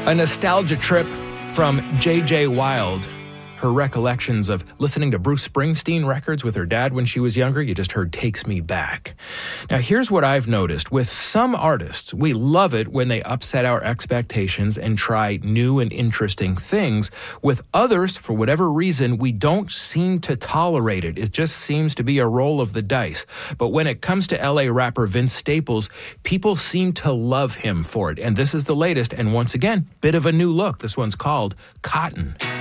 A nostalgia trip from J.J. Wilde. Her recollections of listening to Bruce Springsteen records with her dad when she was younger. You just heard Takes Me Back. Now, here's what I've noticed. With some artists, we love it when they upset our expectations and try new and interesting things. With others, for whatever reason, we don't seem to tolerate it. It just seems to be a roll of the dice. But when it comes to LA rapper Vince Staples, people seem to love him for it. And this is the latest, and once again, bit of a new look. This one's called Cotton.